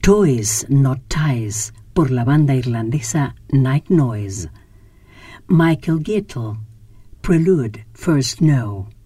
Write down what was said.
Toys Not Ties, por la banda irlandesa Night Noise. Michael Gittel, Prelude, First No.